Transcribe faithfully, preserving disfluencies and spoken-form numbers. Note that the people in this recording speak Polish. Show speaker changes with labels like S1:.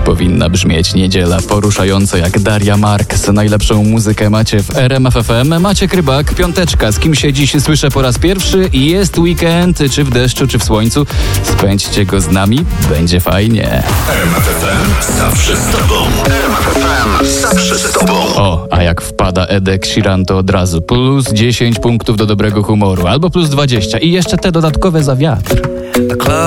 S1: powinna brzmieć niedziela poruszająco jak Daria Marks. Najlepszą muzykę macie w R M F F M. Maciek Rybak, piąteczka. Z kim się dziś słyszę po raz pierwszy? Jest weekend, czy w deszczu, czy w słońcu. Spędźcie go z nami, będzie fajnie.
S2: R M F F M zawsze z tobą. R M F F M zawsze z tobą.
S1: O, a jak wpada Edek Sheeran, to od razu plus dziesięć punktów do dobrego humoru, albo plus dwadzieścia i jeszcze te dodatkowe za wiatr.